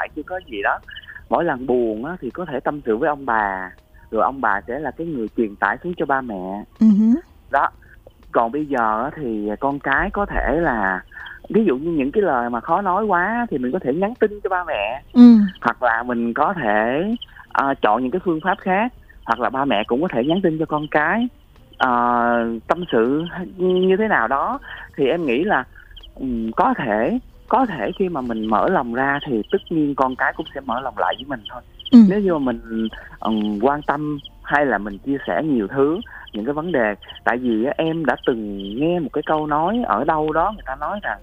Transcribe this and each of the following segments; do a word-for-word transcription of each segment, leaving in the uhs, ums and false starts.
ngoại chưa có gì đó. Mỗi lần buồn á, thì có thể tâm sự với ông bà, rồi ông bà sẽ là cái người truyền tải xuống cho ba mẹ. Uh-huh. Đó. Còn bây giờ á, thì con cái có thể là ví dụ như những cái lời mà khó nói quá thì mình có thể nhắn tin cho ba mẹ. Ừ. Hoặc là mình có thể uh, chọn những cái phương pháp khác. Hoặc là ba mẹ cũng có thể nhắn tin cho con cái, uh, tâm sự như thế nào đó. Thì em nghĩ là um, có thể có thể khi mà mình mở lòng ra thì tất nhiên con cái cũng sẽ mở lòng lại với mình thôi. Ừ. Nếu như mà mình um, quan tâm hay là mình chia sẻ nhiều thứ, những cái vấn đề. Tại vì á, em đã từng nghe một cái câu nói ở đâu đó, người ta nói rằng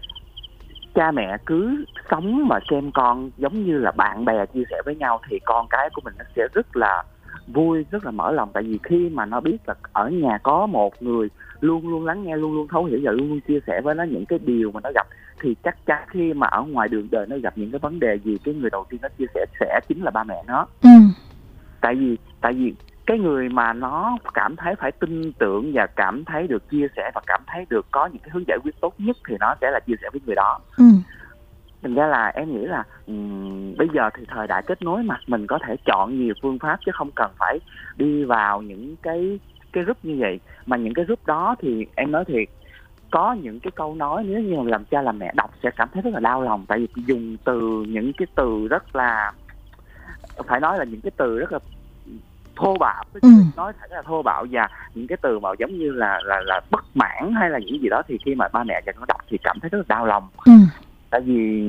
cha mẹ cứ sống mà xem con giống như là bạn bè chia sẻ với nhau thì con cái của mình nó sẽ rất là vui, rất là mở lòng. Tại vì khi mà nó biết là ở nhà có một người luôn luôn lắng nghe, luôn luôn thấu hiểu và luôn luôn chia sẻ với nó những cái điều mà nó gặp, thì chắc chắn khi mà ở ngoài đường đời nó gặp những cái vấn đề gì, cái người đầu tiên nó chia sẻ sẽ chính là ba mẹ nó. Ừ. Tại vì tại vì cái người mà nó cảm thấy phải tin tưởng và cảm thấy được chia sẻ và cảm thấy được có những cái hướng giải quyết tốt nhất thì nó sẽ là chia sẻ với người đó. Ừ. Thành ra là em nghĩ là um, bây giờ thì thời đại kết nối mà, mình có thể chọn nhiều phương pháp chứ không cần phải đi vào những cái cái group như vậy. Mà những cái group đó thì em nói thiệt, có những cái câu nói nếu như làm cha làm mẹ đọc sẽ cảm thấy rất là đau lòng. Tại vì dùng từ những cái từ rất là, phải nói là những cái từ rất là thô bạo, ừ. nói thật là thô bạo, và những cái từ mà giống như là là là bất mãn hay là những gì đó, thì khi mà ba mẹ và con đọc thì cảm thấy rất là đau lòng. Ừ. Tại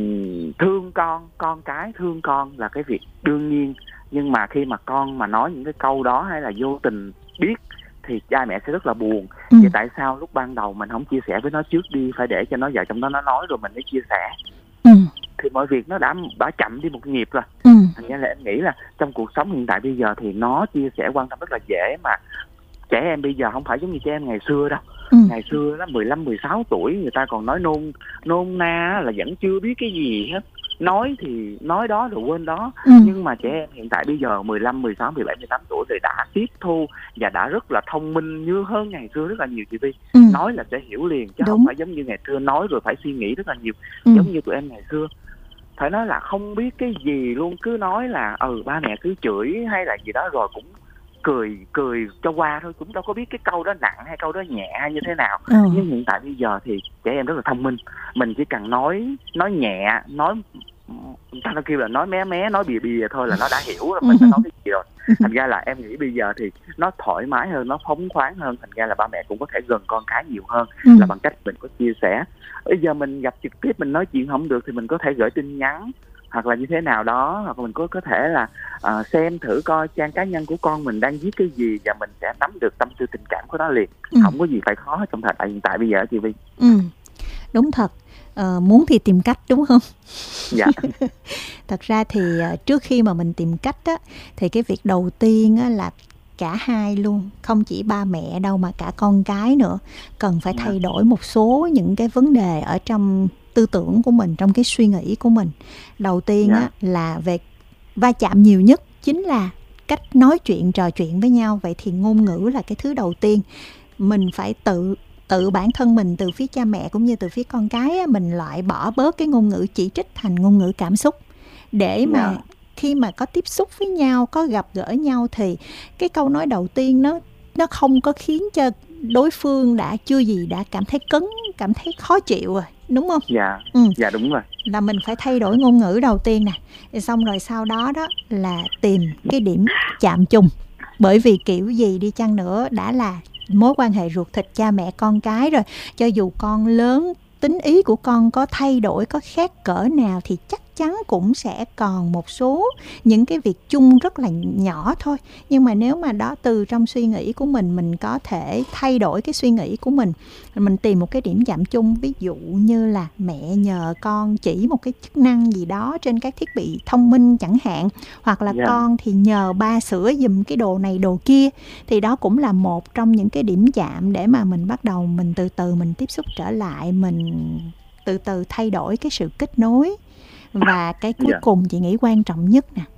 vì thương con, con cái thương con là cái việc đương nhiên, nhưng mà khi mà con mà nói những cái câu đó hay là vô tình biết thì cha mẹ sẽ rất là buồn. Ừ. Vậy tại sao lúc ban đầu mình không chia sẻ với nó trước đi, phải để cho nó vợ chồng nó nó nói rồi mình mới chia sẻ. Ừ. Thì mọi việc nó đã đã chậm đi một nhịp rồi. Ừ. Thành ra là em nghĩ là trong cuộc sống hiện tại bây giờ thì nó chia sẻ quan tâm rất là dễ. Mà trẻ em bây giờ không phải giống như trẻ em ngày xưa đâu. Ừ. Ngày xưa đó mười lăm, mười sáu tuổi người ta còn nói nôn nôn na là vẫn chưa biết cái gì hết. Nói thì nói đó rồi quên đó. Ừ. Nhưng mà trẻ em hiện tại bây giờ mười lăm, mười sáu, mười bảy, mười tám tuổi thì đã tiếp thu và đã rất là thông minh như hơn ngày xưa rất là nhiều, chị Vi. Ừ. Nói là sẽ hiểu liền chứ Đúng. không phải giống như ngày xưa nói rồi phải suy nghĩ rất là nhiều. Ừ. Giống như tụi em ngày xưa phải nói là không biết cái gì luôn, cứ nói là ừ ba mẹ cứ chửi hay là gì đó rồi cũng cười cười cho qua thôi, cũng đâu có biết cái câu đó nặng hay câu đó nhẹ hay như thế nào. Ừ. Nhưng hiện tại bây giờ thì trẻ em rất là thông minh, mình chỉ cần nói nói nhẹ, nói người ta nó kêu là nói mé mé, nói bìa bìa thôi là nó đã hiểu là mình đã nói cái gì rồi. Thành ra là em nghĩ bây giờ thì nó thoải mái hơn, nó phóng khoáng hơn, thành ra là ba mẹ cũng có thể gần con cái nhiều hơn. Ừ. Là bằng cách mình có chia sẻ. Bây giờ mình gặp trực tiếp mình nói chuyện không được thì mình có thể gửi tin nhắn hoặc là như thế nào đó, hoặc mình có có thể là uh, xem thử coi trang cá nhân của con mình đang viết cái gì và mình sẽ nắm được tâm tư tình cảm của nó liền. Ừ. Không có gì phải khó trong thời đại hiện tại bây giờ chị Vi. Ừ, đúng thật. Uh, muốn thì tìm cách, đúng không? Dạ. Thật ra thì uh, trước khi mà mình tìm cách á, thì cái việc đầu tiên á, là cả hai luôn, không chỉ ba mẹ đâu mà cả con cái nữa, cần phải thay đổi một số những cái vấn đề ở trong tư tưởng của mình, trong cái suy nghĩ của mình. Đầu tiên á, là về va chạm nhiều nhất chính là cách nói chuyện, trò chuyện với nhau. Vậy thì ngôn ngữ là cái thứ đầu tiên. Mình phải tự tự bản thân mình, từ phía cha mẹ cũng như từ phía con cái á, mình loại bỏ bớt cái ngôn ngữ chỉ trích thành ngôn ngữ cảm xúc, để mà yeah. khi mà có tiếp xúc với nhau, có gặp gỡ nhau thì cái câu nói đầu tiên nó nó không có khiến cho đối phương đã chưa gì đã cảm thấy cứng, cảm thấy khó chịu rồi, đúng không? Dạ, ừ. dạ đúng rồi. Là mình phải thay đổi ngôn ngữ đầu tiên nè, xong rồi sau đó đó là tìm cái điểm chạm chung. Bởi vì kiểu gì đi chăng nữa đã là mối quan hệ ruột thịt cha mẹ con cái rồi, cho dù con lớn, tính ý của con có thay đổi, có khác cỡ nào thì chắc chắn cũng sẽ còn một số những cái việc chung rất là nhỏ thôi. Nhưng mà nếu mà đó từ trong suy nghĩ của mình, mình có thể thay đổi cái suy nghĩ của mình, mình tìm một cái điểm chạm chung. Ví dụ như là mẹ nhờ con chỉ một cái chức năng gì đó trên các thiết bị thông minh chẳng hạn, hoặc là yeah. con thì nhờ ba sửa giùm cái đồ này đồ kia, thì đó cũng là một trong những cái điểm chạm để mà mình bắt đầu mình từ từ mình tiếp xúc trở lại, mình từ từ thay đổi cái sự kết nối. Và cái cuối yeah. cùng chị nghĩ quan trọng nhất nè,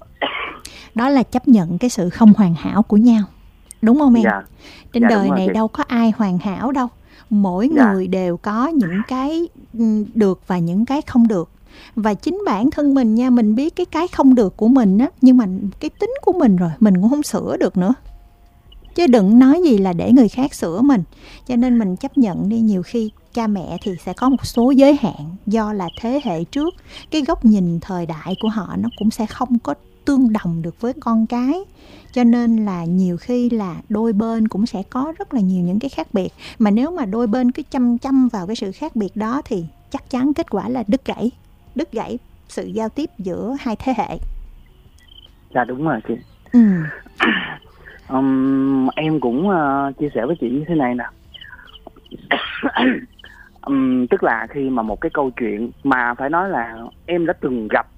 đó là chấp nhận cái sự không hoàn hảo của nhau. Đúng không em? Yeah. Trên yeah, đời này đâu có ai hoàn hảo đâu. Mỗi yeah. người đều có những cái được và những cái không được. Và chính bản thân mình nha, mình biết cái cái không được của mình á, nhưng mà cái tính của mình rồi, mình cũng không sửa được nữa. Chứ đừng nói gì là để người khác sửa mình. Cho nên mình chấp nhận đi, nhiều khi cha mẹ thì sẽ có một số giới hạn do là thế hệ trước, cái góc nhìn thời đại của họ nó cũng sẽ không có tương đồng được với con cái. Cho nên là nhiều khi là đôi bên cũng sẽ có rất là nhiều những cái khác biệt. Mà nếu mà đôi bên cứ chăm chăm vào cái sự khác biệt đó thì chắc chắn kết quả là đứt gãy, đứt gãy sự giao tiếp giữa hai thế hệ. Dạ đúng rồi chị. Ừ. Um, em cũng uh, chia sẻ với chị như thế này nè. um, tức là khi mà một cái câu chuyện mà phải nói là em đã từng gặp,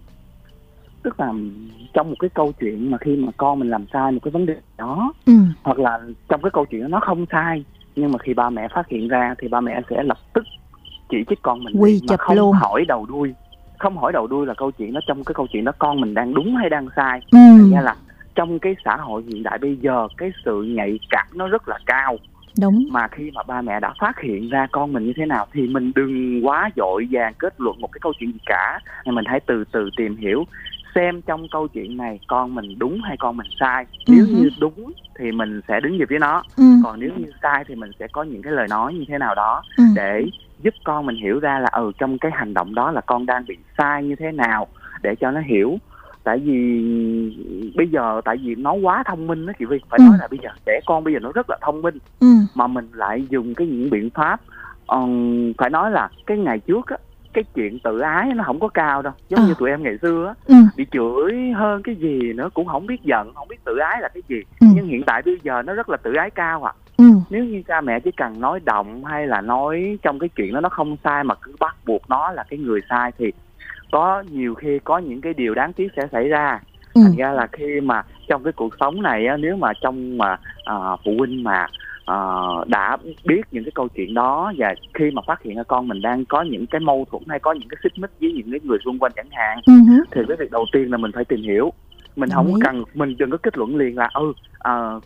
tức là trong một cái câu chuyện mà khi mà con mình làm sai một cái vấn đề đó, ừ. hoặc là trong cái câu chuyện đó nó không sai, nhưng mà khi ba mẹ phát hiện ra thì ba mẹ sẽ lập tức chỉ trích con mình Quy mà chụp không luôn. hỏi đầu đuôi, không hỏi đầu đuôi là câu chuyện đó, trong cái câu chuyện đó con mình đang đúng hay đang sai. ừ. Thành ra là trong cái xã hội hiện đại bây giờ, cái sự nhạy cảm nó rất là cao. Đúng. Mà khi mà ba mẹ đã phát hiện ra con mình như thế nào thì mình đừng quá vội vàng kết luận một cái câu chuyện gì cả. Mình hãy từ từ tìm hiểu xem trong câu chuyện này con mình đúng hay con mình sai. Nếu uh-huh. như đúng thì mình sẽ đứng về phía nó. ừ. Còn nếu như sai thì mình sẽ có những cái lời nói như thế nào đó ừ. để giúp con mình hiểu ra là ừ trong cái hành động đó là con đang bị sai như thế nào, để cho nó hiểu. Tại vì bây giờ tại vì nó quá thông minh đó chị Vi, phải ừ. nói là bây giờ trẻ con bây giờ nó rất là thông minh, ừ. mà mình lại dùng cái những biện pháp um, phải nói là cái ngày trước á, cái chuyện tự ái nó không có cao đâu, giống à. như tụi em ngày xưa á, ừ. bị chửi hơn cái gì nữa cũng không biết giận, không biết tự ái là cái gì. ừ. Nhưng hiện tại bây giờ nó rất là tự ái cao à. ừ. Nếu như cha mẹ chỉ cần nói động hay là nói trong cái chuyện đó nó không sai mà cứ bắt buộc nó là cái người sai thì có nhiều khi có những cái điều đáng tiếc sẽ xảy ra. ừ. Thành ra là khi mà trong cái cuộc sống này á, nếu mà trong mà uh, phụ huynh mà uh, đã biết những cái câu chuyện đó, và khi mà phát hiện ra con mình đang có những cái mâu thuẫn hay có những cái xích mích với những cái người xung quanh chẳng hạn, uh-huh. thì cái việc đầu tiên là mình phải tìm hiểu. Mình không có cần, mình đừng có kết luận liền là ừ uh,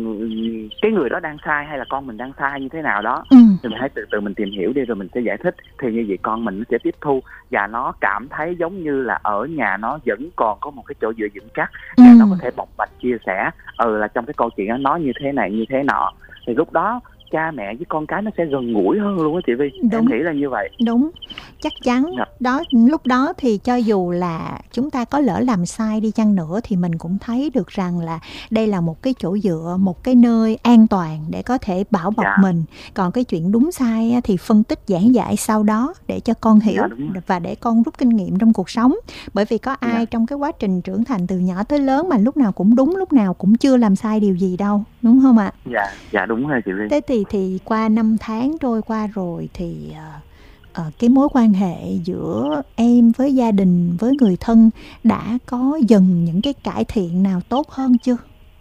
cái người đó đang sai hay là con mình đang sai như thế nào đó. ừ. Thì mình hãy từ từ mình tìm hiểu đi rồi mình sẽ giải thích. Thì như vậy con mình nó sẽ tiếp thu và nó cảm thấy giống như là ở nhà nó vẫn còn có một cái chỗ dựa vững chắc, và ừ. nó có thể bộc bạch chia sẻ ừ là trong cái câu chuyện đó nó như thế này như thế nọ. Thì lúc đó cha mẹ với con cái nó sẽ gần gũi hơn luôn á chị Vi. Đúng. Em nghĩ là như vậy. Đúng, chắc chắn. Dạ. Đó, lúc đó thì cho dù là chúng ta có lỡ làm sai đi chăng nữa thì mình cũng thấy được rằng là đây là một cái chỗ dựa, một cái nơi an toàn để có thể bảo bọc dạ. mình. Còn cái chuyện đúng sai thì phân tích giảng giải sau đó để cho con hiểu dạ, và để con rút kinh nghiệm trong cuộc sống. Bởi vì có ai dạ. trong cái quá trình trưởng thành từ nhỏ tới lớn mà lúc nào cũng đúng, lúc nào cũng chưa làm sai điều gì đâu, đúng không ạ? Dạ, dạ đúng rồi chị Vi. Thế thì thì qua năm tháng trôi qua rồi thì uh, uh, cái mối quan hệ giữa em với gia đình, với người thân đã có dần những cái cải thiện nào tốt hơn chưa?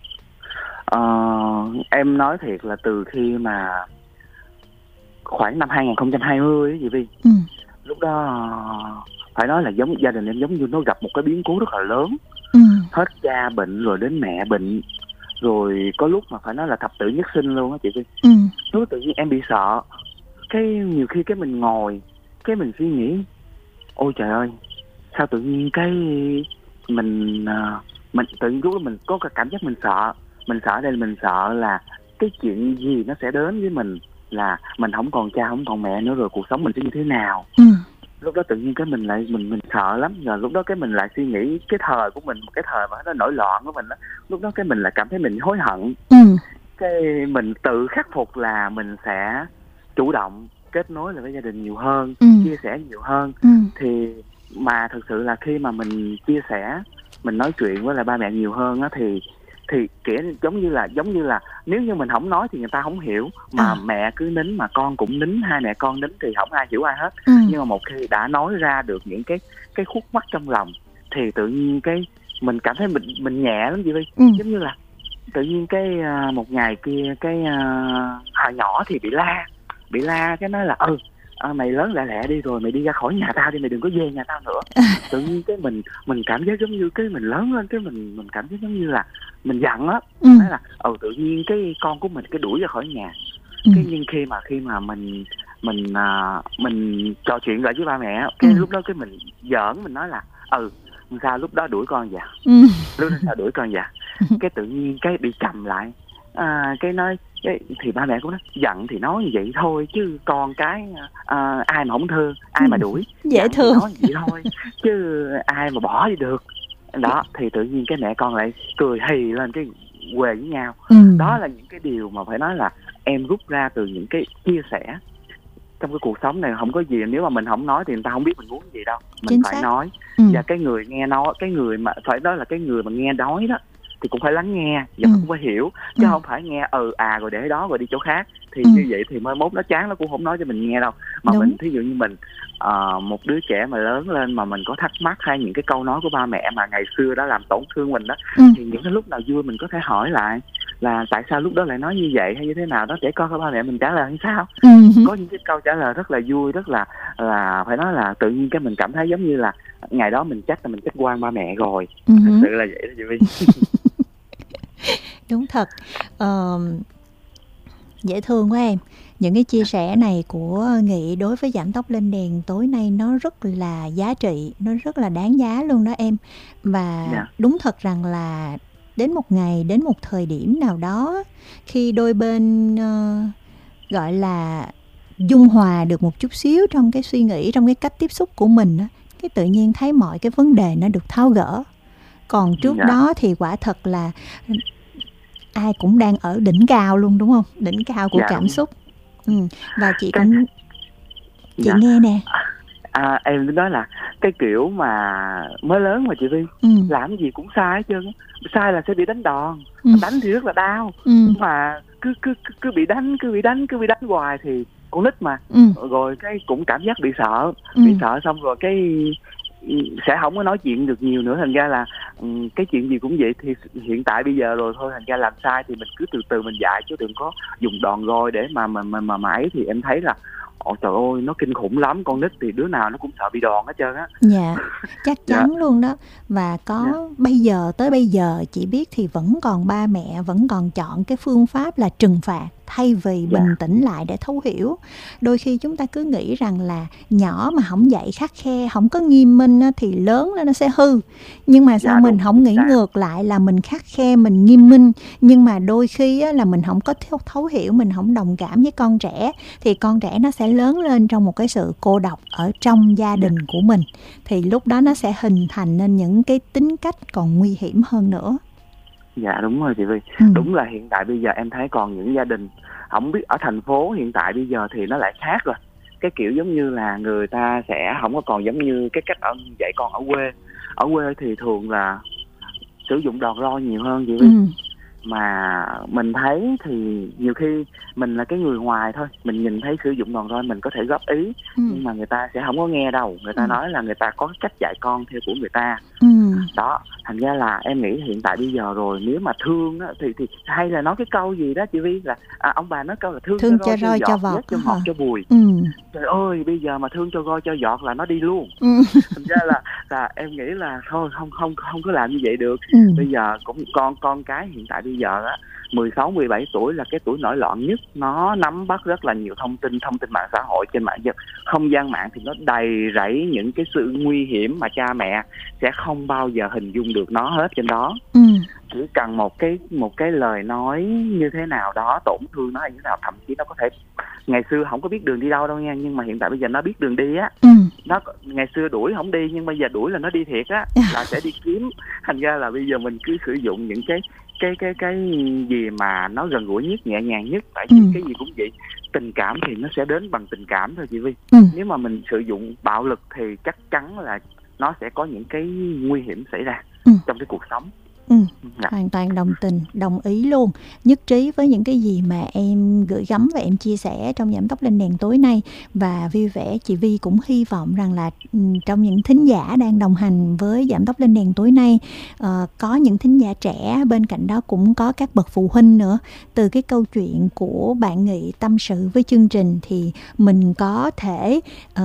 Uh, em nói thiệt là từ khi mà khoảng năm hai không hai không ấy chị Vi, ừ. lúc đó uh, phải nói là giống gia đình em giống như nó gặp một cái biến cố rất là lớn. ừ. Hết cha bệnh rồi đến mẹ bệnh, rồi có lúc mà phải nói là thập tử nhất sinh luôn á chị Vi. ừ. Lúc tự nhiên em bị sợ, cái nhiều khi cái mình ngồi cái mình suy nghĩ ôi trời ơi sao tự nhiên cái mình uh, mình tự nhiên lúc đó mình có cái cảm giác mình sợ. Mình sợ đây là mình sợ là cái chuyện gì nó sẽ đến với mình, là mình không còn cha không còn mẹ nữa rồi cuộc sống mình sẽ như thế nào. ừ. Lúc đó tự nhiên cái mình lại mình mình sợ lắm. Rồi lúc đó cái mình lại suy nghĩ cái thời của mình, một cái thời mà nó nổi loạn của mình đó. Lúc đó cái mình lại cảm thấy mình hối hận. ừ. Cái mình tự khắc phục là mình sẽ chủ động kết nối lại với gia đình nhiều hơn, ừ. chia sẻ nhiều hơn. ừ. Thì mà thực sự là khi mà mình chia sẻ, mình nói chuyện với lại ba mẹ nhiều hơn á, thì thì kiểu giống như là giống như là nếu như mình không nói thì người ta không hiểu, mà à. mẹ cứ nín mà con cũng nín, hai mẹ con nín thì không ai hiểu ai hết. ừ. Nhưng mà một khi đã nói ra được những cái cái khúc mắc trong lòng thì tự nhiên cái mình cảm thấy mình mình nhẹ lắm chị Vi. ừ. Giống như là tự nhiên cái uh, một ngày kia cái uh, hồi nhỏ thì bị la bị la cái nói là ừ à, mày lớn lẹ lẹ đi rồi mày đi ra khỏi nhà tao đi, mày đừng có về nhà tao nữa. Tự nhiên cái mình mình cảm giác giống như cái mình lớn lên cái mình mình cảm giác giống như là mình giận á. ừ. Nói là ừ tự nhiên cái con của mình cái đuổi ra khỏi nhà. ừ. Cái nhưng khi mà khi mà mình mình à, mình trò chuyện lại với ba mẹ, cái Ừ. lúc đó cái mình giỡn, mình nói là ừ sao lúc đó đuổi con vậy, Ừ. lúc đó sao đuổi con vậy, cái tự nhiên cái bị trầm lại, à, cái nói cái thì ba mẹ cũng nói giận thì nói như vậy thôi chứ con cái à, ai mà không thương, ai mà đuổi, Dễ giận thì thương. nói vậy thôi chứ ai mà bỏ đi được. Đó thì tự nhiên cái mẹ con lại cười hì lên, cái quê với nhau. Ừ. Đó là những cái điều mà phải nói là em rút ra từ những cái chia sẻ trong cái cuộc sống này. Không có gì nếu mà mình không nói thì người ta không biết mình muốn gì đâu, mình Chính phải xác. nói. Ừ. Và cái người nghe nói, cái người mà phải nói là cái người mà nghe nói đó thì cũng phải lắng nghe và Ừ. cũng phải hiểu, chứ Ừ. không phải nghe ừ à rồi để đó rồi đi chỗ khác thì Ừ. như vậy thì mai mốt nó chán, nó cũng không nói cho mình nghe đâu. Mà Đúng. mình thí dụ như mình uh, một đứa trẻ mà lớn lên mà mình có thắc mắc hay những cái câu nói của ba mẹ mà ngày xưa đã làm tổn thương mình đó, Ừ. thì những cái lúc nào vui mình có thể hỏi lại là tại sao lúc đó lại nói như vậy hay như thế nào đó, để coi ba mẹ mình trả lời như sao. Ừ. Có những cái câu trả lời rất là vui, rất là là phải nói là tự nhiên cái mình cảm thấy giống như là ngày đó mình trách là mình trách oan ba mẹ rồi. Ừ. Thật sự là vậy đó chị Vi. Đúng thật. Ờ, dễ thương quá em. Những cái chia sẻ này của Nghị đối với Giảm Tốc Lên Đèn tối nay nó rất là giá trị, nó rất là đáng giá luôn đó em. Và Dạ. đúng thật rằng là đến một ngày, đến một thời điểm nào đó, khi đôi bên ờ, gọi là dung hòa được một chút xíu trong cái suy nghĩ, trong cái cách tiếp xúc của mình á, cái tự nhiên thấy mọi cái vấn đề nó được tháo gỡ. Còn trước Dạ. đó thì quả thật là ai cũng đang ở đỉnh cao luôn, đúng không? Đỉnh cao của Dạ, cảm đúng. xúc. Ừ. Và chị Cái- cũng chị Dạ. nghe nè. À, em cứ nói là cái kiểu mà mới lớn mà chị Vi, Ừ. làm gì cũng sai hết trơn á. Sai là sẽ bị đánh đòn, Ừ. đánh thì rất là đau, Ừ. mà cứ cứ cứ- cứ bị đánh, cứ bị đánh, cứ bị đánh hoài thì con nít mà, Ừ. rồi cái cũng cảm giác bị sợ, Ừ. bị sợ xong rồi cái sẽ không có nói chuyện được nhiều nữa, thành ra là um, cái chuyện gì cũng vậy. Thì hiện tại bây giờ rồi thôi, thành ra làm sai thì mình cứ từ từ mình dạy, chứ đừng có dùng đòn roi để mà mà mà mà, mà ấy. Thì em thấy là ôi trời ơi, nó kinh khủng lắm. Con nít thì đứa nào nó cũng sợ bị đòn hết trơn á. Dạ, chắc Dạ. chắn luôn đó. Và có bây giờ, tới bây giờ chị biết thì vẫn còn ba mẹ vẫn còn chọn cái phương pháp là trừng phạt thay vì Dạ. bình tĩnh lại để thấu hiểu. Đôi khi chúng ta cứ nghĩ rằng là nhỏ mà không dạy khắt khe, không có nghiêm minh á, thì lớn lên nó sẽ hư. Nhưng mà sao Dạ, mình đúng, không nghĩ dạ. ngược lại là mình khắt khe, mình nghiêm minh, nhưng mà đôi khi á, là mình không có thấu, thấu hiểu, mình không đồng cảm với con trẻ, thì con trẻ nó sẽ lớn lên trong một cái sự cô độc ở trong gia đình của mình. Thì lúc đó nó sẽ hình thành nên những cái tính cách còn nguy hiểm hơn nữa. Dạ đúng rồi chị Vi. Ừ. Đúng là hiện tại bây giờ em thấy còn những gia đình, không biết ở thành phố hiện tại bây giờ thì nó lại khác rồi. Cái kiểu giống như là người ta sẽ không có còn giống như cái cách ở dạy con ở quê. Ở quê thì thường là sử dụng đòn roi nhiều hơn chị Vi. Ừ. Mà mình thấy thì nhiều khi mình là cái người ngoài thôi, mình nhìn thấy sử dụng đòn roi mình có thể góp ý, Ừ. nhưng mà người ta sẽ không có nghe đâu. Người ta Ừ. nói là người ta có cách dạy con theo của người ta. Ừ. Đó, thành ra là em nghĩ hiện tại bây giờ rồi, nếu mà thương á, thì thì hay là nói cái câu gì đó chị Vi, là à, ông bà nói câu là thương, Thương cho cho roi roi cho cho giọt, vọt ghét cho đó ngọt hả? cho bùi. Ừ. Trời ơi, bây giờ mà thương cho roi cho giọt là nó đi luôn. Ừ. Thành ra là là em nghĩ là thôi không không không có làm như vậy được. Ừ. Bây giờ cũng con con cái hiện tại bây giờ á, mười sáu, mười bảy tuổi là cái tuổi nổi loạn nhất, nó nắm bắt rất là nhiều thông tin, thông tin mạng xã hội, trên mạng dân không gian mạng thì nó đầy rẫy những cái sự nguy hiểm mà cha mẹ sẽ không bao giờ hình dung được nó hết trên đó. Ừ. Chỉ cần một cái một cái lời nói như thế nào đó tổn thương nó hay như thế nào, thậm chí nó có thể ngày xưa không có biết đường đi đâu đâu nha, nhưng mà hiện tại bây giờ nó biết đường đi á. Ừ. Nó ngày xưa đuổi không đi, nhưng bây giờ đuổi là nó đi thiệt á, là sẽ đi kiếm. Thành ra là bây giờ mình cứ sử dụng những cái cái cái cái gì mà nó gần gũi nhất, nhẹ nhàng nhất. Tại vì Ừ. cái gì cũng vậy, tình cảm thì nó sẽ đến bằng tình cảm thôi chị Vi. Ừ. Nếu mà mình sử dụng bạo lực thì chắc chắn là nó sẽ có những cái nguy hiểm xảy ra Ừ. trong cái cuộc sống. Ừ. Dạ. Hoàn toàn đồng tình, đồng ý luôn, nhất trí với những cái gì mà em gửi gắm và em chia sẻ trong Giảm Tốc Lên Đèn tối nay. Và vui vẻ, chị Vi cũng hy vọng rằng là um, trong những thính giả đang đồng hành với Giảm Tốc Lên Đèn tối nay, uh, có những thính giả trẻ, bên cạnh đó cũng có các bậc phụ huynh nữa. Từ cái câu chuyện của bạn Nghị tâm sự với chương trình thì mình có thể uh,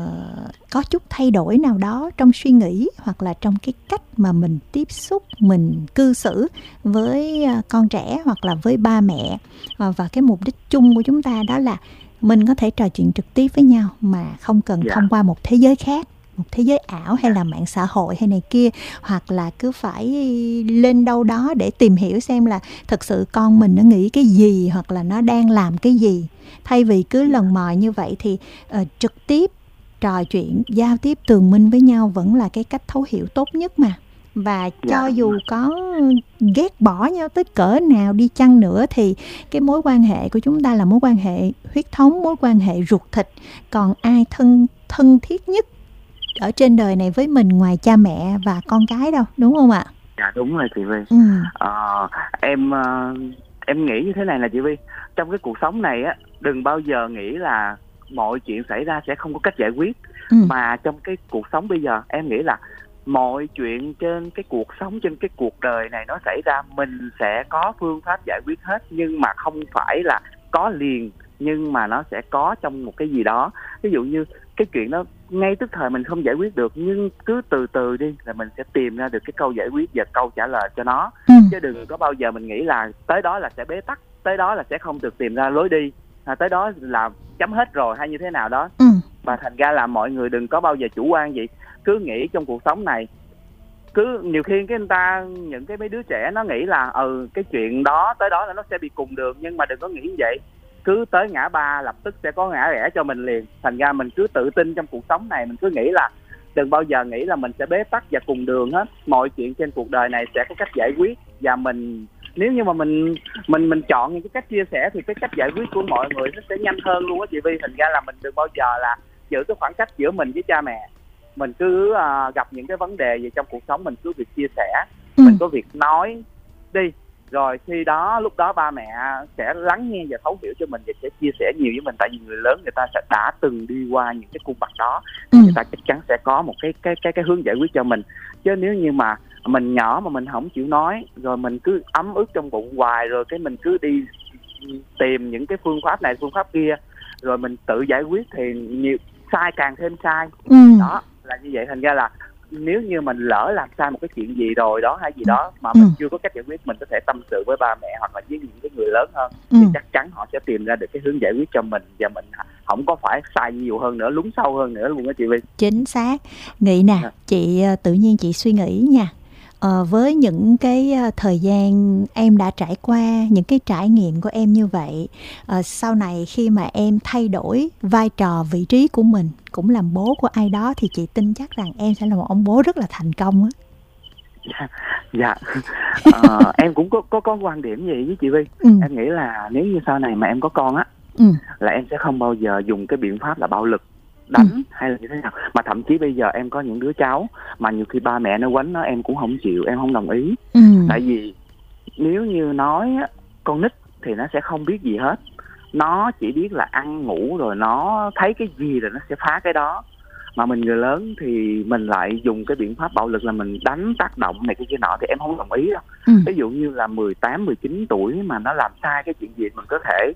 có chút thay đổi nào đó trong suy nghĩ, hoặc là trong cái cách mà mình tiếp xúc, mình cư xử với con trẻ hoặc là với ba mẹ. Và cái mục đích chung của chúng ta đó là mình có thể trò chuyện trực tiếp với nhau mà không cần Dạ. thông qua một thế giới khác, một thế giới ảo hay là mạng xã hội hay này kia, hoặc là cứ phải lên đâu đó để tìm hiểu xem là thực sự con mình nó nghĩ cái gì hoặc là nó đang làm cái gì. Thay vì cứ lần mò như vậy thì uh, trực tiếp trò chuyện, giao tiếp tường minh với nhau vẫn là cái cách thấu hiểu tốt nhất mà. Và cho Dạ. dù có ghét bỏ nhau tới cỡ nào đi chăng nữa thì cái mối quan hệ của chúng ta là mối quan hệ huyết thống, mối quan hệ ruột thịt. Còn ai thân thân thiết nhất ở trên đời này với mình ngoài cha mẹ và con cái đâu, đúng không ạ? Dạ đúng rồi chị Vi. Ừ. Ờ, em ờ, em nghĩ như thế này là chị Vi, trong cái cuộc sống này á, đừng bao giờ nghĩ là mọi chuyện xảy ra sẽ không có cách giải quyết. Ừ. Mà trong cái cuộc sống bây giờ em nghĩ là mọi chuyện trên cái cuộc sống, trên cái cuộc đời này nó xảy ra, mình sẽ có phương pháp giải quyết hết, nhưng mà không phải là có liền, nhưng mà nó sẽ có trong một cái gì đó. Ví dụ như cái chuyện đó ngay tức thời mình không giải quyết được, nhưng cứ từ từ đi là mình sẽ tìm ra được cái câu giải quyết và câu trả lời cho nó. Ừ. Chứ đừng có bao giờ mình nghĩ là tới đó là sẽ bế tắc, tới đó là sẽ không được tìm ra lối đi, à, tới đó là chấm hết rồi hay như thế nào đó. Ừ. Và thành ra là mọi người đừng có bao giờ chủ quan vậy. Cứ nghĩ trong cuộc sống này, cứ nhiều khi cái người ta, những cái mấy đứa trẻ nó nghĩ là ừ cái chuyện đó tới đó là nó sẽ bị cùng đường, nhưng mà đừng có nghĩ như vậy. Cứ tới ngã ba lập tức sẽ có ngã rẽ cho mình liền. Thành ra mình cứ tự tin trong cuộc sống này, mình cứ nghĩ là đừng bao giờ nghĩ là mình sẽ bế tắc và cùng đường hết. Mọi chuyện trên cuộc đời này sẽ có cách giải quyết, và mình nếu như mà mình mình mình chọn những cái cách chia sẻ thì cái cách giải quyết của mọi người nó sẽ nhanh hơn luôn á chị Vi. Thành ra là mình đừng bao giờ là giữ cái khoảng cách giữa mình với cha mẹ. Mình cứ uh, gặp những cái vấn đề gì trong cuộc sống mình cứ việc chia sẻ, Ừ. mình có việc nói đi, rồi khi đó lúc đó ba mẹ sẽ lắng nghe và thấu hiểu cho mình và sẽ chia sẻ nhiều với mình. Tại vì người lớn người ta sẽ đã từng đi qua những cái cung bậc đó, Ừ. người ta chắc chắn sẽ có một cái cái cái cái hướng giải quyết cho mình. Chứ nếu như mà mình nhỏ mà mình không chịu nói, rồi mình cứ ấm ức trong bụng hoài, rồi cái mình cứ đi tìm những cái phương pháp này phương pháp kia, rồi mình tự giải quyết thì nhiều sai càng thêm sai. Ừ. Đó là như vậy. Thành ra là nếu như mình lỡ làm sai một cái chuyện gì rồi đó hay gì đó mà mình Ừ. chưa có cách giải quyết, mình có thể tâm sự với ba mẹ hoặc là với những cái người lớn hơn, Ừ. thì chắc chắn họ sẽ tìm ra được cái hướng giải quyết cho mình, và mình không có phải sai nhiều hơn nữa, lún sâu hơn nữa luôn á chị Vi. Chính xác. Nghĩ nè, À. chị ờ, tự nhiên chị suy nghĩ nha. Ờ, với những cái ờ, thời gian em đã trải qua, những cái trải nghiệm của em như vậy, ờ, sau này khi mà em thay đổi vai trò vị trí của mình, cũng làm bố của ai đó, thì chị tin chắc rằng em sẽ là một ông bố rất là thành công á. Dạ, dạ. Ờ, em cũng có, có có quan điểm gì với chị Vi. Ừ. Em nghĩ là nếu như sau này mà em có con á, Ừ. là em sẽ không bao giờ dùng cái biện pháp là bạo lực, đánh Ừ. hay là như thế nào. Mà thậm chí bây giờ em có những đứa cháu mà nhiều khi ba mẹ nó quánh nó, em cũng không chịu, em không đồng ý. Ừ. Tại vì nếu như nói á, con nít thì nó sẽ không biết gì hết, nó chỉ biết là ăn ngủ, rồi nó thấy cái gì rồi nó sẽ phá cái đó. Mà mình người lớn thì mình lại dùng cái biện pháp bạo lực là mình đánh, tác động này cái kia nọ, thì em không đồng ý đâu. Ừ. Ví dụ như là mười tám, mười chín tuổi mà nó làm sai cái chuyện gì, mình có thể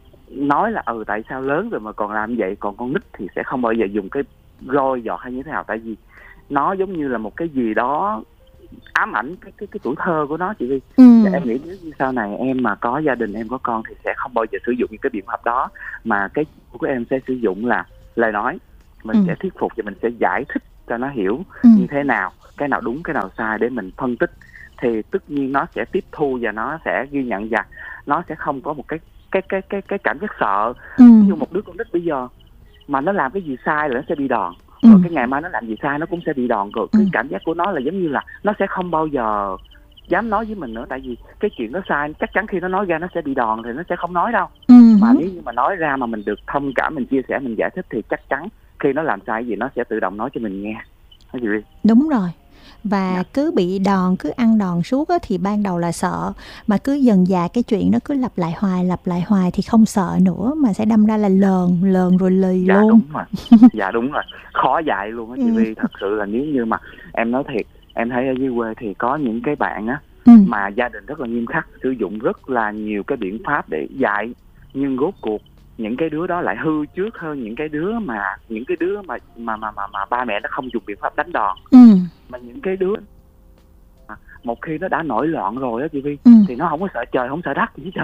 nói là ừ tại sao lớn rồi mà còn làm vậy. Còn con nít thì sẽ không bao giờ dùng cái roi giọt hay như thế nào, tại vì nó giống như là một cái gì đó ám ảnh cái cái cái tuổi thơ của nó chị Vi. Ừ. Và em nghĩ nếu như sau này em mà có gia đình, em có con thì sẽ không bao giờ sử dụng những cái biện pháp đó, mà cái của em sẽ sử dụng là lời nói. Mình Ừ. sẽ thuyết phục và mình sẽ giải thích cho nó hiểu Ừ. như thế nào, cái nào đúng cái nào sai để mình phân tích, thì tất nhiên nó sẽ tiếp thu và nó sẽ ghi nhận, và nó sẽ không có một cái cái cái cái cái cảm giác sợ. Ừ. Ví dụ một đứa con nít bây giờ mà nó làm cái gì sai là nó sẽ bị đòn, Ừ. rồi cái ngày mai nó làm gì sai nó cũng sẽ bị đòn, rồi cái Ừ. cảm giác của nó là giống như là nó sẽ không bao giờ dám nói với mình nữa. Tại vì cái chuyện đó sai, chắc chắn khi nó nói ra nó sẽ bị đòn thì nó sẽ không nói đâu. Ừ. Mà nếu như mà nói ra mà mình được thông cảm, mình chia sẻ, mình giải thích, thì chắc chắn khi nó làm sai gì nó sẽ tự động nói cho mình nghe. Nói gì đi. Đúng rồi. Và Dạ. cứ bị đòn, cứ ăn đòn suốt á, thì ban đầu là sợ, mà cứ dần dà cái chuyện nó cứ lặp lại hoài lặp lại hoài thì không sợ nữa, mà sẽ đâm ra là lờn lờn rồi lì Dạ luôn. đúng rồi. Dạ đúng rồi, khó dạy luôn á chị Ừ. Vi. Thật sự là nếu như mà em nói thiệt, em thấy ở dưới quê thì có những cái bạn á, Ừ. mà gia đình rất là nghiêm khắc, sử dụng rất là nhiều cái biện pháp để dạy, nhưng rốt cuộc những cái đứa đó lại hư trước hơn những cái đứa mà những cái đứa mà mà mà mà, mà ba mẹ nó không dùng biện pháp đánh đòn. Ừ. Mà những cái đứa một khi nó đã nổi loạn rồi á chị Vi, Ừ. thì nó không có sợ trời không sợ đất gì hết trơn á.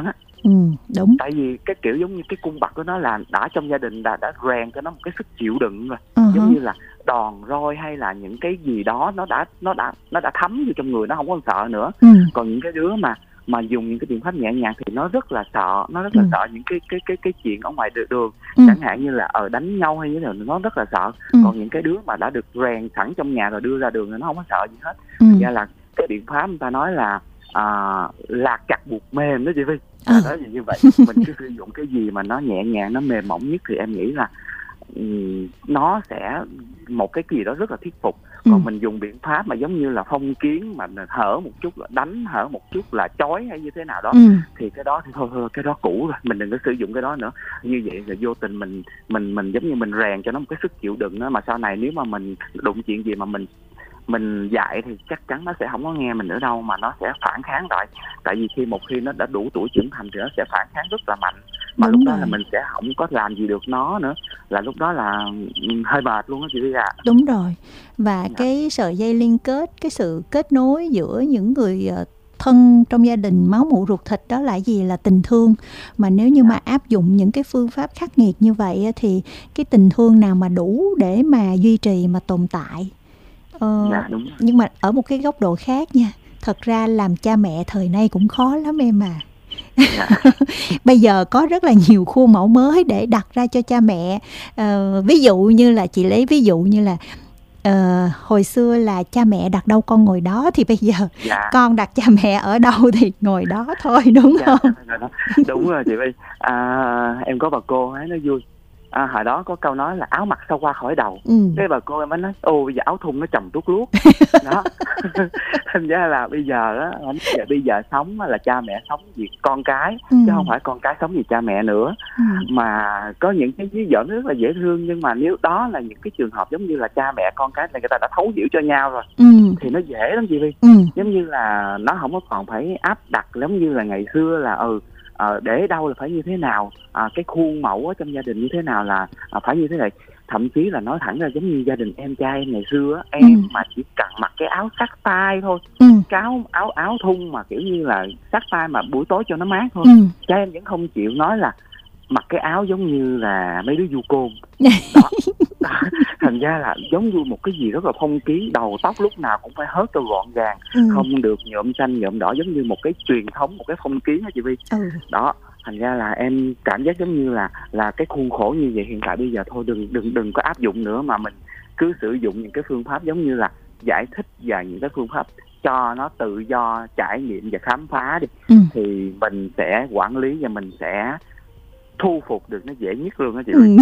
Ừ, đúng. Tại vì cái kiểu giống như cái cung bậc của nó là đã trong gia đình đã đã rèn cho nó một cái sức chịu đựng rồi. Uh-huh. Giống như là đòn roi hay là những cái gì đó nó đã nó đã nó đã thấm vô trong người, nó không còn sợ nữa. Ừ. Còn những cái đứa mà mà dùng những cái biện pháp nhẹ nhàng thì nó rất là sợ, nó rất là ừ. sợ những cái cái cái cái chuyện ở ngoài đường, ừ. chẳng hạn như là ở đánh nhau hay như thế nào, nó rất là sợ. ừ. Còn những cái đứa mà đã được rèn sẵn trong nhà rồi đưa ra đường thì nó không có sợ gì hết. ừ. Thành ra là cái biện pháp người ta nói là à, lạc chặt buộc mềm đó chị Vy. À, nói gì như vậy, mình cứ sử dụng cái gì mà nó nhẹ nhàng, nó mềm mỏng nhất thì em nghĩ là um, nó sẽ một cái gì đó rất là thuyết phục. Còn ừ. mình dùng biện pháp mà giống như là phong kiến, mà hở một chút là đánh, hở một chút là chói hay như thế nào đó, ừ. thì cái đó thì thôi thôi, cái đó cũ rồi, mình đừng có sử dụng cái đó nữa. Như vậy là vô tình mình mình mình giống như mình rèn cho nó một cái sức chịu đựng đó, mà sau này nếu mà mình đụng chuyện gì mà mình mình dạy thì chắc chắn nó sẽ không có nghe mình nữa đâu, mà nó sẽ phản kháng lại. Tại vì khi một khi nó đã đủ tuổi trưởng thành thì nó sẽ phản kháng rất là mạnh, mà Đúng lúc rồi. đó là mình sẽ không có làm gì được nó nữa, là lúc đó là hơi mệt luôn đó chị Vy ạ. Đúng rồi. Và dạ. cái sợi dây liên kết, cái sự kết nối giữa những người thân trong gia đình máu mủ ruột thịt đó là gì? Là tình thương. Mà nếu như dạ. mà áp dụng những cái phương pháp khắc nghiệt như vậy thì cái tình thương nào mà đủ để mà duy trì, mà tồn tại. Ờ, dạ, đúng rồi. Nhưng mà ở một cái góc độ khác nha, thật ra làm cha mẹ thời nay cũng khó lắm em à. Dạ. Bây giờ có rất là nhiều khuôn mẫu mới để đặt ra cho cha mẹ. ờ, Ví dụ như là chị lấy ví dụ như là uh, hồi xưa là cha mẹ đặt đâu con ngồi đó, thì bây giờ dạ. con đặt cha mẹ ở đâu thì ngồi đó thôi, đúng dạ, không? Đúng rồi chị Vy. À, em có bà cô ấy nói vui. À, hồi đó có câu nói là áo mặc sao qua khỏi đầu. ừ. Cái bà cô em mới nói ô bây giờ áo thun nó chồng tuốt luốt đó. Thành ra là bây giờ á, bây giờ sống là cha mẹ sống vì con cái, ừ. chứ không phải con cái sống vì cha mẹ nữa. ừ. Mà có những cái ví dụ rất là dễ thương, nhưng mà nếu đó là những cái trường hợp giống như là cha mẹ con cái này người ta đã thấu hiểu cho nhau rồi, ừ. thì nó dễ lắm chị Vy. ừ. Giống như là nó không có còn phải áp đặt giống như là ngày xưa là ừ Ờ, để đâu là phải như thế nào, à, cái khuôn mẫu ở trong gia đình như thế nào là à, phải như thế này. Thậm chí là nói thẳng ra giống như gia đình em trai em ngày xưa á, em ừ. mà chỉ cần mặc cái áo sát tay thôi, ừ. cái áo, áo áo thun mà kiểu như là sát tay mà buổi tối cho nó mát thôi, ừ. cha em vẫn không chịu, nói là mặc cái áo giống như là mấy đứa du côn đó. Đó. Thành ra là giống như một cái gì rất là phong kiến, đầu tóc lúc nào cũng phải hớt cho gọn gàng, ừ. không được nhuộm xanh nhuộm đỏ, giống như một cái truyền thống, một cái phong kiến đó chị Vy. ừ. Đó, thành ra là em cảm giác giống như là là cái khuôn khổ như vậy hiện tại bây giờ thôi đừng đừng đừng có áp dụng nữa, mà mình cứ sử dụng những cái phương pháp giống như là giải thích và những cái phương pháp cho nó tự do trải nghiệm và khám phá đi, ừ. thì mình sẽ quản lý và mình sẽ thu phục được nó dễ nhất luôn đó chị. ừ.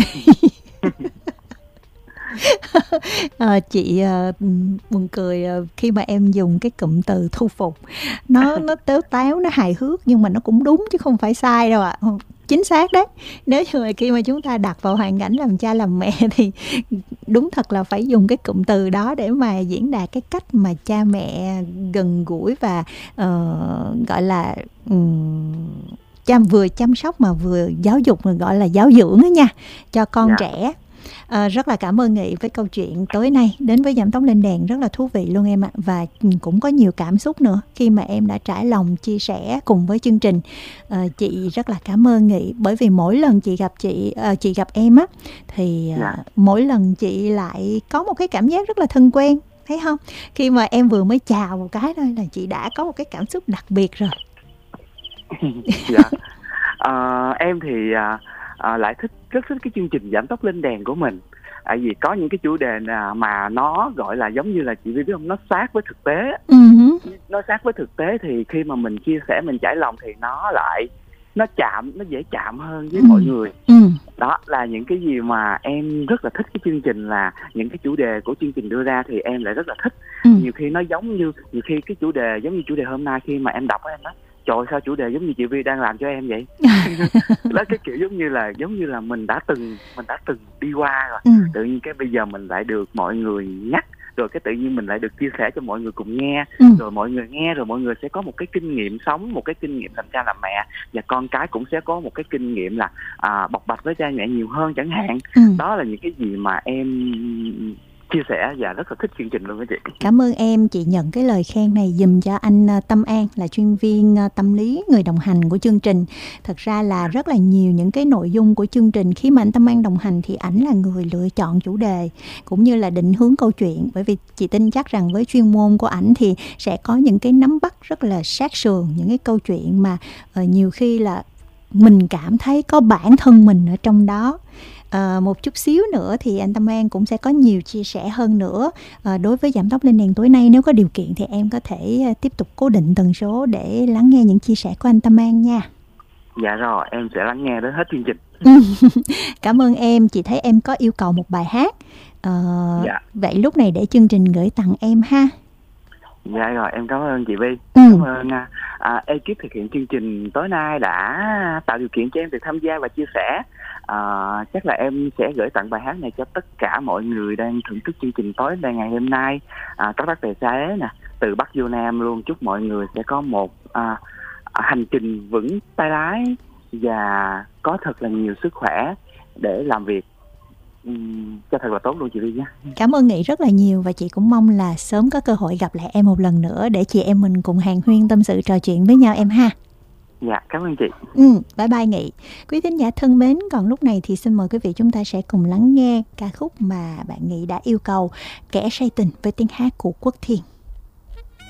à, chị uh, buồn cười uh, khi mà em dùng cái cụm từ thu phục, nó nó tếu táo, nó hài hước, nhưng mà nó cũng đúng chứ không phải sai đâu ạ. À. Chính xác đấy. Nếu như mà khi mà chúng ta đặt vào hoàn cảnh làm cha làm mẹ thì đúng thật là phải dùng cái cụm từ đó để mà diễn đạt cái cách mà cha mẹ gần gũi và uh, gọi là um, chăm vừa chăm sóc mà vừa giáo dục, mà gọi là giáo dưỡng đó nha, cho con dạ. trẻ. À, rất là cảm ơn Nghị với câu chuyện tối nay đến với Giảm Tóc Lên Đèn, rất là thú vị luôn em ạ. Và cũng có nhiều cảm xúc nữa khi mà em đã trải lòng chia sẻ cùng với chương trình. à, Chị rất là cảm ơn Nghị, bởi vì mỗi lần chị gặp chị à, chị gặp em á thì dạ. à, mỗi lần chị lại có một cái cảm giác rất là thân quen, thấy không? Khi mà em vừa mới chào một cái thôi là chị đã có một cái cảm xúc đặc biệt rồi. Dạ. à, em thì à, à, lại thích rất thích cái chương trình Giảm Tóc Lên Đèn của mình, tại vì có những cái chủ đề mà nó gọi là giống như là chị biết không, nó sát với thực tế. uh-huh. Nó sát với thực tế thì khi mà mình chia sẻ, mình trải lòng thì nó lại nó chạm, nó dễ chạm hơn với uh-huh. mọi người. uh-huh. Đó là những cái gì mà em rất là thích cái chương trình, là những cái chủ đề của chương trình đưa ra thì em lại rất là thích. uh-huh. Nhiều khi nó giống như, nhiều khi cái chủ đề giống như chủ đề hôm nay, khi mà em đọc em đó, trời ơi, sao chủ đề giống như chị Vy đang làm cho em vậy. Đó, cái kiểu giống như là giống như là mình đã từng mình đã từng đi qua rồi, ừ. tự nhiên cái bây giờ mình lại được mọi người nhắc, rồi cái tự nhiên mình lại được chia sẻ cho mọi người cùng nghe, ừ. rồi mọi người nghe, rồi mọi người sẽ có một cái kinh nghiệm sống, một cái kinh nghiệm làm cha làm mẹ, và con cái cũng sẽ có một cái kinh nghiệm là à, bộc bạch với cha mẹ nhiều hơn chẳng hạn. ừ. Đó là những cái gì mà em chia sẻ và rất là thích chương trình luôn đó chị. Cảm ơn em, chị nhận cái lời khen này dùm cho anh Tâm An là chuyên viên tâm lý, người đồng hành của chương trình. Thật ra là rất là nhiều những cái nội dung của chương trình, khi mà anh Tâm An đồng hành thì ảnh là người lựa chọn chủ đề cũng như là định hướng câu chuyện, bởi vì chị tin chắc rằng với chuyên môn của ảnh thì sẽ có những cái nắm bắt rất là sát sườn, những cái câu chuyện mà uh, nhiều khi là mình cảm thấy có bản thân mình ở trong đó. À, một chút xíu nữa thì anh Tâm An cũng sẽ có nhiều chia sẻ hơn nữa. À, đối với Giảm Tốc Lên Đèn tối nay, nếu có điều kiện thì em có thể tiếp tục cố định tần số để lắng nghe những chia sẻ của anh Tâm An nha. Dạ rồi, em sẽ lắng nghe đến hết chương trình. Cảm ơn em. Chị thấy em có yêu cầu một bài hát. À, dạ. Vậy lúc này để chương trình gửi tặng em ha. Dạ rồi, em cảm ơn chị Vi. Ừ. Cảm ơn à, ekip thực hiện chương trình tối nay đã tạo điều kiện cho em được tham gia và chia sẻ. À, chắc là em sẽ gửi tặng bài hát này cho tất cả mọi người đang thưởng thức chương trình tối nay ngày hôm nay. À, các bác tài xế nè, từ Bắc vô Nam luôn. Chúc mọi người sẽ có một à, hành trình vững tay lái và có thật là nhiều sức khỏe để làm việc um, cho thật là tốt luôn chị Vi nhé. Cảm ơn Nghị rất là nhiều, và chị cũng mong là sớm có cơ hội gặp lại em một lần nữa để chị em mình cùng hàn huyên tâm sự trò chuyện với nhau em ha. Dạ, cảm ơn chị. Ừ, bye bye Nghị. Quý thính giả thân mến, còn lúc này thì xin mời quý vị chúng ta sẽ cùng lắng nghe ca khúc mà bạn Nghị đã yêu cầu, Kẻ Say Tình với tiếng hát của Quốc Thiên.